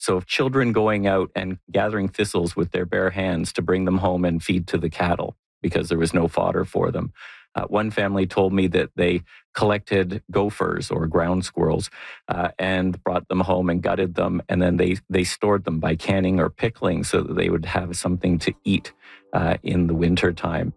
So children going out and gathering thistles with their bare hands to bring them home and feed to the cattle because there was no fodder for them. One family told me that they collected gophers or ground squirrels and brought them home and gutted them, and then they stored them by canning or pickling so that they would have something to eat in the winter time.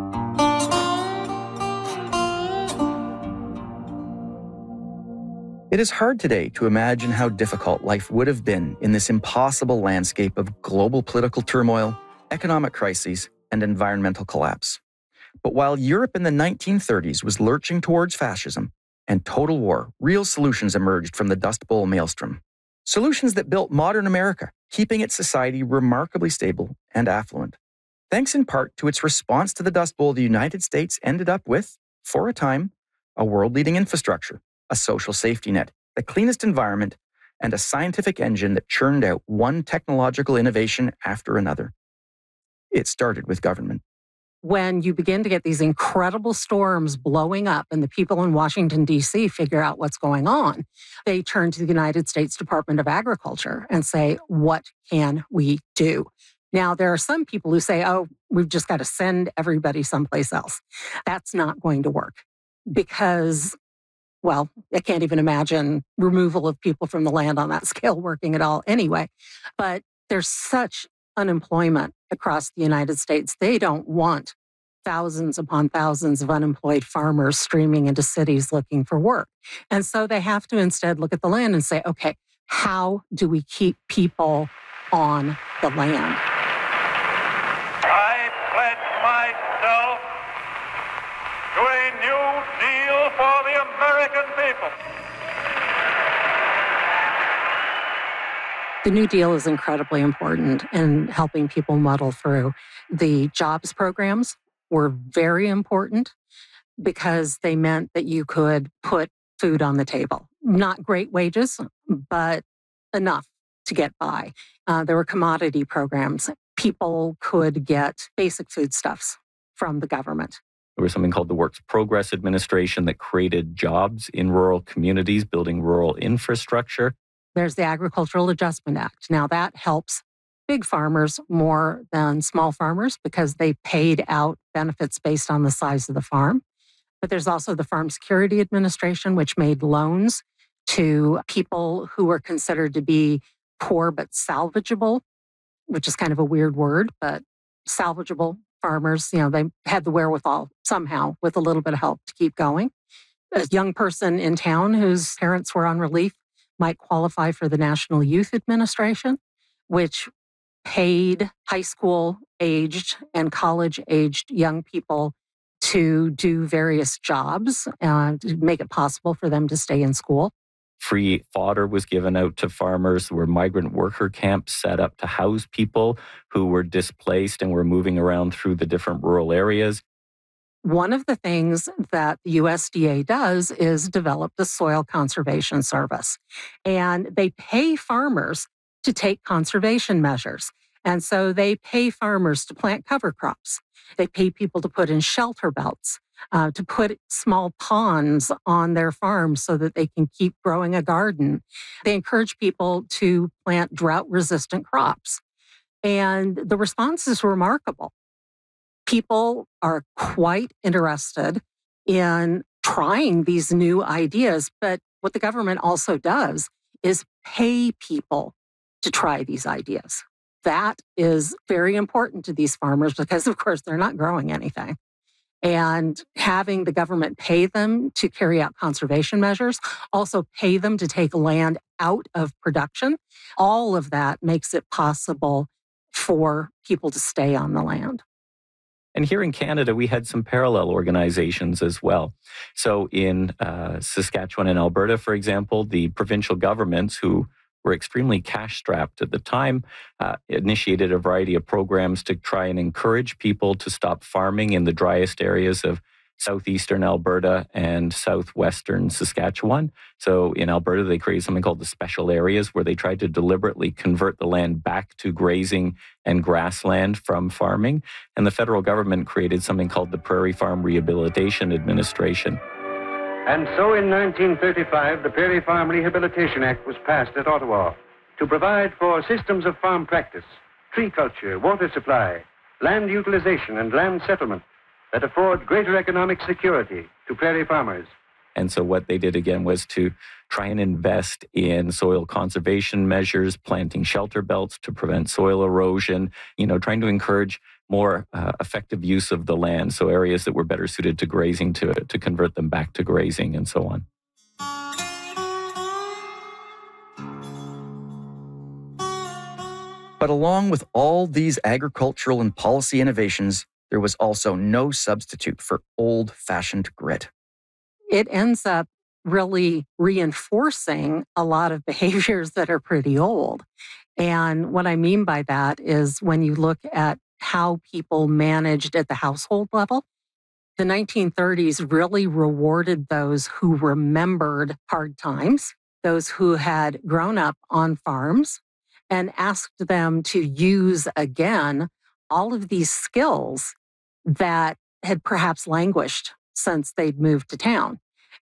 It is hard today to imagine how difficult life would have been in this impossible landscape of global political turmoil, economic crises, and environmental collapse. But while Europe in the 1930s was lurching towards fascism and total war, real solutions emerged from the Dust Bowl maelstrom. Solutions that built modern America, keeping its society remarkably stable and affluent. Thanks in part to its response to the Dust Bowl, the United States ended up with, for a time, a world-leading infrastructure, a social safety net, the cleanest environment, and a scientific engine that churned out one technological innovation after another. It started with government. When you begin to get these incredible storms blowing up and the people in Washington, D.C. figure out what's going on, they turn to the United States Department of Agriculture and say, what can we do? Now, there are some people who say, oh, we've just got to send everybody someplace else. That's not going to work because, well, I can't even imagine removal of people from the land on that scale working at all anyway. But there's such unemployment across the United States. They don't want thousands upon thousands of unemployed farmers streaming into cities looking for work. And so they have to instead look at the land and say, okay, how do we keep people on the land? I pledge myself to a new deal for the American people. The New Deal is incredibly important in helping people muddle through. The jobs programs were very important because they meant that you could put food on the table. Not great wages, but enough to get by. There were commodity programs. People could get basic foodstuffs from the government. There was something called the Works Progress Administration that created jobs in rural communities, building rural infrastructure. There's the Agricultural Adjustment Act. Now that helps big farmers more than small farmers because they paid out benefits based on the size of the farm. But there's also the Farm Security Administration, which made loans to people who were considered to be poor but salvageable, which is kind of a weird word, but salvageable farmers, they had the wherewithal somehow with a little bit of help to keep going. A young person in town whose parents were on relief might qualify for the National Youth Administration, which paid high school-aged and college-aged young people to do various jobs to make it possible for them to stay in school. Free fodder was given out to farmers. There were migrant worker camps set up to house people who were displaced and were moving around through the different rural areas. One of the things that the USDA does is develop the Soil Conservation Service. And they pay farmers to take conservation measures. And so they pay farmers to plant cover crops. They pay people to put in shelter belts, to put small ponds on their farms so that they can keep growing a garden. They encourage people to plant drought-resistant crops. And the response is remarkable. People are quite interested in trying these new ideas, but what the government also does is pay people to try these ideas. That is very important to these farmers because, of course, they're not growing anything. And having the government pay them to carry out conservation measures, also pay them to take land out of production, all of that makes it possible for people to stay on the land. And here in Canada, we had some parallel organizations as well. So in Saskatchewan and Alberta, for example, the provincial governments, who were extremely cash-strapped at the time, initiated a variety of programs to try and encourage people to stop farming in the driest areas of southeastern Alberta and southwestern Saskatchewan. So in Alberta, they created something called the special areas, where they tried to deliberately convert the land back to grazing and grassland from farming. And the federal government created something called the Prairie Farm Rehabilitation Administration. And so in 1935, the Prairie Farm Rehabilitation Act was passed at Ottawa to provide for systems of farm practice, tree culture, water supply, land utilization, and land settlement that afford greater economic security to prairie farmers. And so what they did again was to try and invest in soil conservation measures, planting shelter belts to prevent soil erosion, trying to encourage more effective use of the land. So areas that were better suited to grazing to convert them back to grazing and so on. But along with all these agricultural and policy innovations, there was also no substitute for old-fashioned grit. It ends up really reinforcing a lot of behaviors that are pretty old. And what I mean by that is when you look at how people managed at the household level, the 1930s really rewarded those who remembered hard times, those who had grown up on farms, and asked them to use again all of these skills that had perhaps languished since they'd moved to town.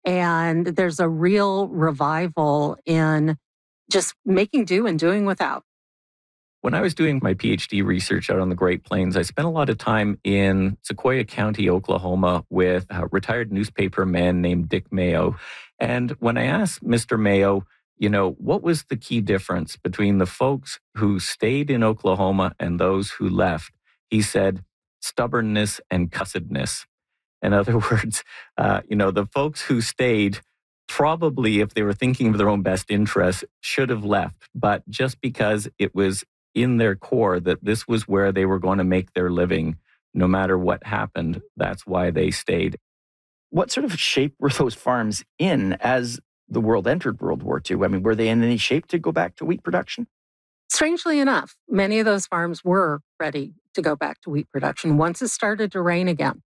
And there's a real revival in just making do and doing without. When I was doing my PhD research out on the Great Plains, I spent a lot of time in Sequoyah County, Oklahoma, with a retired newspaper man named Dick Mayo. And when I asked Mr. Mayo, what was the key difference between the folks who stayed in Oklahoma and those who left? He said, stubbornness and cussedness. In other words, the folks who stayed probably, if they were thinking of their own best interests, should have left. But just because it was in their core that this was where they were going to make their living, no matter what happened, that's why they stayed. What sort of shape were those farms in as the world entered World War II? I mean, were they in any shape to go back to wheat production? Strangely enough, many of those farms were ready to go back to wheat production. Once it started to rain again,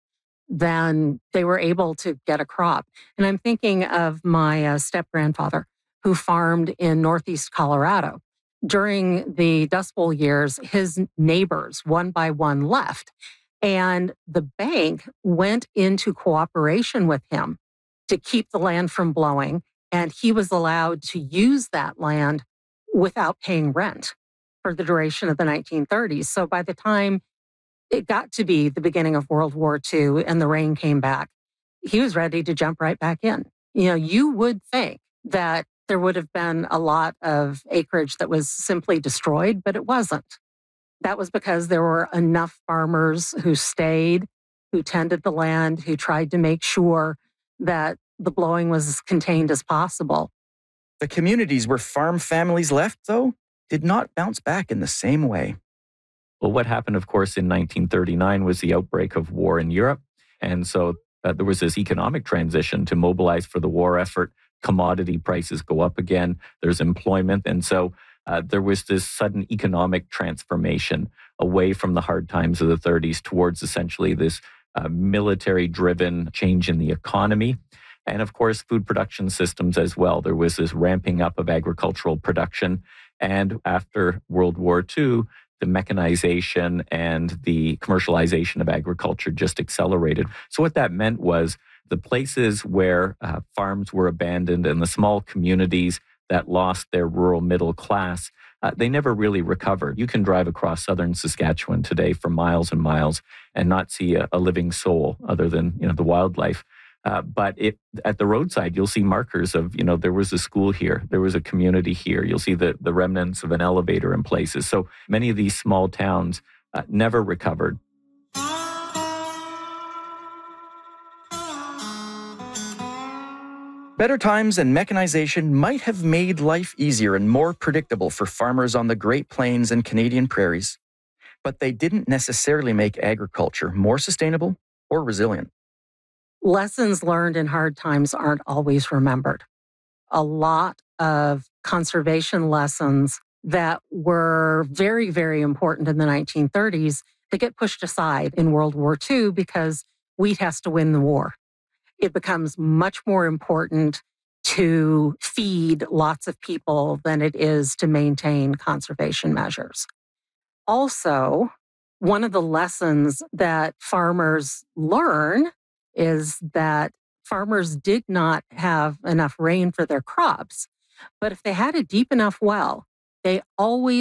then they were able to get a crop. And I'm thinking of my step-grandfather who farmed in Northeast Colorado. During the Dust Bowl years, his neighbors, one by one, left. And the bank went into cooperation with him to keep the land from blowing. And he was allowed to use that land without paying rent for the duration of the 1930s. So by the time it got to be the beginning of World War II and the rain came back, he was ready to jump right back in. You would think that there would have been a lot of acreage that was simply destroyed, but it wasn't. That was because there were enough farmers who stayed, who tended the land, who tried to make sure that the blowing was as contained as possible. The communities where farm families left, though, did not bounce back in the same way. Well, what happened, of course, in 1939 was the outbreak of war in Europe. And so there was this economic transition to mobilize for the war effort. Commodity prices go up again. There's employment. And so there was this sudden economic transformation away from the hard times of the 30s towards essentially this military-driven change in the economy. And of course, food production systems as well. There was this ramping up of agricultural production. And after World War II, the mechanization and the commercialization of agriculture just accelerated. So what that meant was the places where farms were abandoned and the small communities that lost their rural middle class, they never really recovered. You can drive across southern Saskatchewan today for miles and miles and not see a living soul other than the wildlife. But at the roadside, you'll see markers of, there was a school here, there was a community here. You'll see the remnants of an elevator in places. So many of these small towns never recovered. Better times and mechanization might have made life easier and more predictable for farmers on the Great Plains and Canadian prairies, but they didn't necessarily make agriculture more sustainable or resilient. Lessons learned in hard times aren't always remembered. A lot of conservation lessons that were very, very important in the 1930s, they get pushed aside in World War II because wheat has to win the war. It becomes much more important to feed lots of people than it is to maintain conservation measures. Also, one of the lessons that farmers learn is that farmers did not have enough rain for their crops. But if they had a deep enough well they always